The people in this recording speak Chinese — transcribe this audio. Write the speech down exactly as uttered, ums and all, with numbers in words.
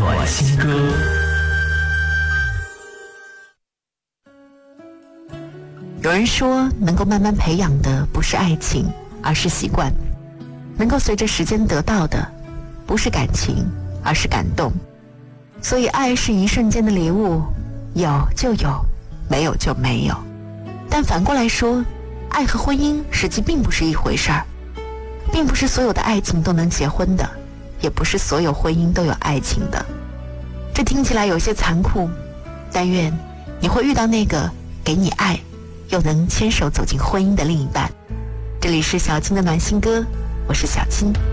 暖心歌。 有人说，能够慢慢培养的不是爱情，而是习惯；能够随着时间得到的，不是感情，而是感动。所以，爱是一瞬间的礼物，有就有，没有就没有。但反过来说，爱和婚姻实际并不是一回事儿，并不是所有的爱情都能结婚的，也不是所有婚姻都有爱情的。这听起来有些残酷，但愿你会遇到那个给你爱又能牵手走进婚姻的另一半。这里是小青的暖心歌，我是小青。